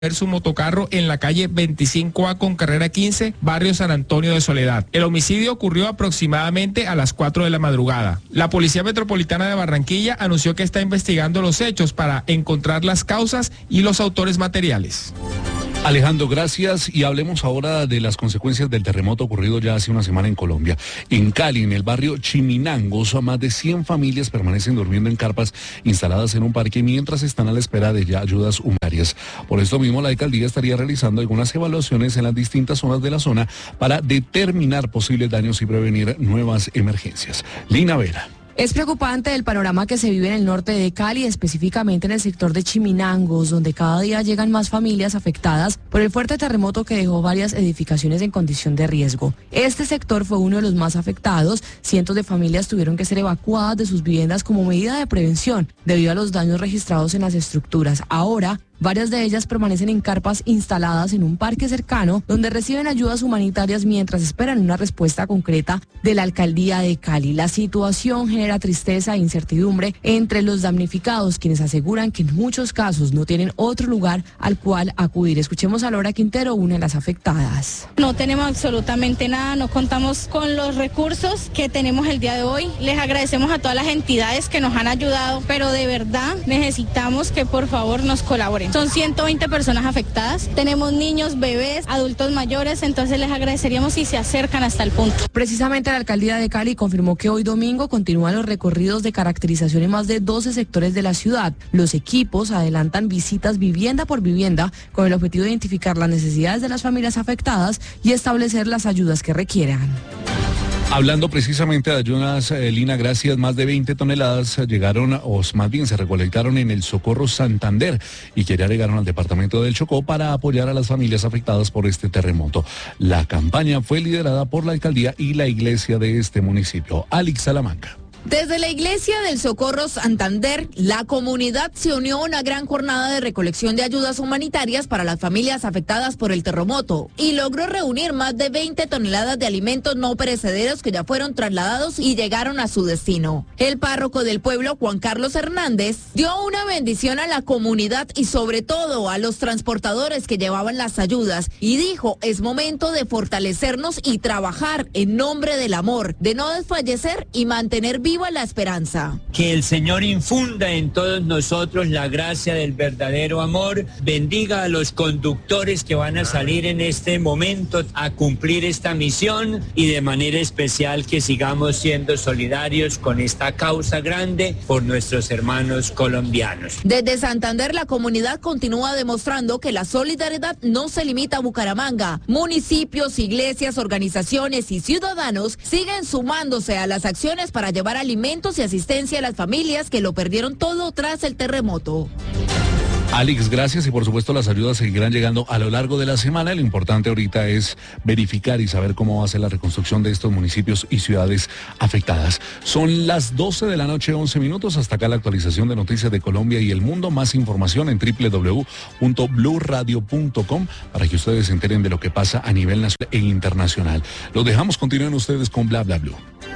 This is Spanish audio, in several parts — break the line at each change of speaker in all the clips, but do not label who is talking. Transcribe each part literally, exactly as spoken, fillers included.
su motocarro en la calle veinticinco A con carrera quince, barrio San Antonio de Soledad. El homicidio ocurrió aproximadamente a las cuatro de la madrugada. La Policía Metropolitana de Barranquilla anunció que está investigando los hechos para encontrar las causas y los autores materiales.
Alejandro, gracias, y hablemos ahora de las consecuencias del terremoto ocurrido ya hace una semana en Colombia. En Cali, en el barrio Chiminangos, más de cien familias permanecen durmiendo en carpas instaladas en un parque mientras están a la espera de ya ayudas humanitarias. Por esto mismo, la alcaldía estaría realizando algunas evaluaciones en las distintas zonas de la zona para determinar posibles daños y prevenir nuevas emergencias. Lina Vera.
Es preocupante el panorama que se vive en el norte de Cali, específicamente en el sector de Chiminangos, donde cada día llegan más familias afectadas por el fuerte terremoto que dejó varias edificaciones en condición de riesgo. Este sector fue uno de los más afectados. Cientos de familias tuvieron que ser evacuadas de sus viviendas como medida de prevención debido a los daños registrados en las estructuras. Ahora, varias de ellas permanecen en carpas instaladas en un parque cercano donde reciben ayudas humanitarias mientras esperan una respuesta concreta de la alcaldía de Cali. La situación genera tristeza e incertidumbre entre los damnificados, quienes aseguran que en muchos casos no tienen otro lugar al cual acudir. Escuchemos a Laura Quintero, una de las afectadas.
No tenemos absolutamente nada, no contamos con los recursos que tenemos el día de hoy. Les agradecemos a todas las entidades que nos han ayudado, pero de verdad necesitamos que por favor nos colaboren. Son ciento veinte personas afectadas, tenemos niños, bebés, adultos mayores, entonces les agradeceríamos si se acercan hasta el punto.
Precisamente la alcaldía de Cali confirmó que hoy domingo continúan los recorridos de caracterización en más de doce sectores de la ciudad. Los equipos adelantan visitas vivienda por vivienda con el objetivo de identificar las necesidades de las familias afectadas y establecer las ayudas que requieran.
Hablando precisamente de ayudas, eh, Lina, gracias, más de veinte toneladas llegaron, o más bien se recolectaron en el Socorro Santander y que ya llegaron al departamento del Chocó para apoyar a las familias afectadas por este terremoto. La campaña fue liderada por la alcaldía y la iglesia de este municipio. Alex Salamanca.
Desde la iglesia del Socorro Santander, la comunidad se unió a una gran jornada de recolección de ayudas humanitarias para las familias afectadas por el terremoto y logró reunir más de veinte toneladas de alimentos no perecederos que ya fueron trasladados y llegaron a su destino. El párroco del pueblo, Juan Carlos Hernández, dio una bendición a la comunidad y sobre todo a los transportadores que llevaban las ayudas y dijo: es momento de fortalecernos y trabajar en nombre del amor, de no desfallecer y mantener viva la esperanza.
Que el Señor infunda en todos nosotros la gracia del verdadero amor, bendiga a los conductores que van a salir en este momento a cumplir esta misión y de manera especial que sigamos siendo solidarios con esta causa grande por nuestros hermanos colombianos.
Desde Santander, la comunidad continúa demostrando que la solidaridad no se limita a Bucaramanga. Municipios, iglesias, organizaciones y ciudadanos siguen sumándose a las acciones para llevar alimentos y asistencia a las familias que lo perdieron todo tras el terremoto.
Alex, gracias, y por supuesto las ayudas seguirán llegando a lo largo de la semana. Lo importante ahorita es verificar y saber cómo va a ser la reconstrucción de estos municipios y ciudades afectadas. Son las doce de la noche, once minutos. Hasta acá la actualización de noticias de Colombia y el mundo. Más información en doble u doble u doble u punto blue radio punto com para que ustedes se enteren de lo que pasa a nivel nacional e internacional. Los dejamos, continúen ustedes con Bla Bla Blue.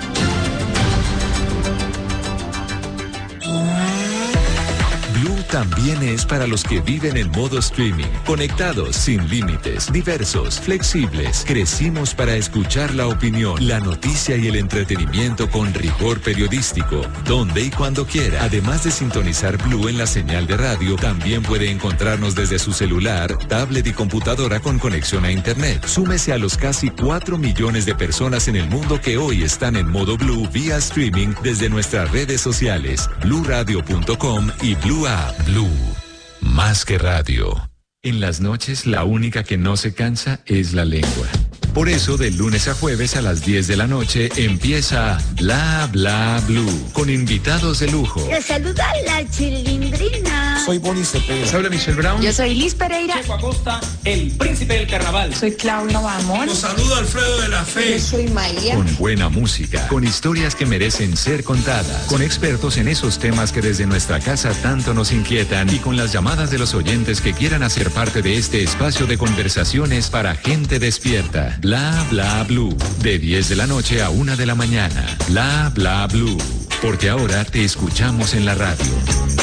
También es para los que viven en modo streaming, conectados, sin límites, diversos, flexibles. Crecimos para escuchar la opinión, la noticia y el entretenimiento con rigor periodístico, donde y cuando quiera. Además de sintonizar Blue en la señal de radio, también puede encontrarnos desde su celular, tablet y computadora con conexión a internet. Súmese a los casi cuatro millones de personas en el mundo que hoy están en modo Blue vía streaming desde nuestras redes sociales, blue radio punto com y Blue App. Blue, más que radio. En las noches la única que no se cansa es la lengua. Por eso, de lunes a jueves a las diez de la noche empieza Bla Bla Blue, con invitados de lujo.
Te saluda la Chilindrina.
Soy Bonnie Cepeda.
Habla Michelle Brown.
Yo soy Liz Pereira.
Checo Acosta, el príncipe del carnaval.
Soy Claudia Bamón.
Los saludo Alfredo de la Fe.
Yo soy María.
Con buena música, con historias que merecen ser contadas, con expertos en esos temas que desde nuestra casa tanto nos inquietan y con las llamadas de los oyentes que quieran hacer parte de este espacio de conversaciones para gente despierta. Bla Bla Blue, de diez de la noche a una de la mañana. Bla Bla Blue, porque ahora te escuchamos en la radio.